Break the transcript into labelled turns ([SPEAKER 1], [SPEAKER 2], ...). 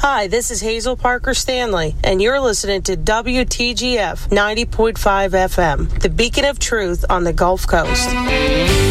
[SPEAKER 1] Hi, this is Hazel Parker Stanley, and you're listening to WTGF 90.5 FM, the beacon of truth on the Gulf Coast.